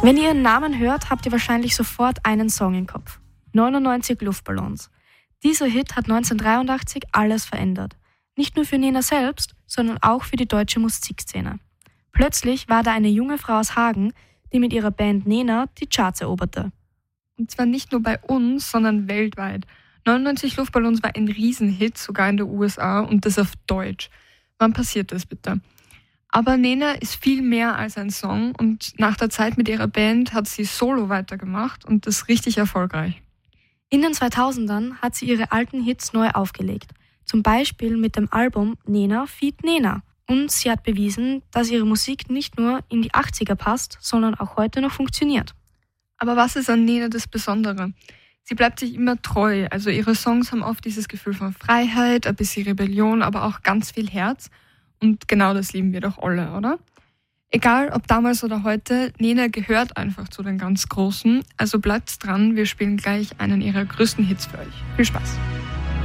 Wenn ihr ihren Namen hört, habt ihr wahrscheinlich sofort einen Song im Kopf. 99 Luftballons. Dieser Hit hat 1983 alles verändert. Nicht nur für Nena selbst, sondern auch für die deutsche Musikszene. Plötzlich war da eine junge Frau aus Hagen, die mit ihrer Band Nena die Charts eroberte. Und zwar nicht nur bei uns, sondern weltweit. 99 Luftballons war ein Riesenhit, sogar in den USA, und das auf Deutsch. Wann passiert das bitte? Aber Nena ist viel mehr als ein Song und nach der Zeit mit ihrer Band hat sie solo weitergemacht und das richtig erfolgreich. In den 2000ern hat sie ihre alten Hits neu aufgelegt. Zum Beispiel mit dem Album Nena feat. Nena. Und sie hat bewiesen, dass ihre Musik nicht nur in die 80er passt, sondern auch heute noch funktioniert. Aber was ist an Nena das Besondere? Sie bleibt sich immer treu, also ihre Songs haben oft dieses Gefühl von Freiheit, ein bisschen Rebellion, aber auch ganz viel Herz. Und genau das lieben wir doch alle, oder? Egal, ob damals oder heute, Nena gehört einfach zu den ganz Großen. Also bleibt dran, wir spielen gleich einen ihrer größten Hits für euch. Viel Spaß!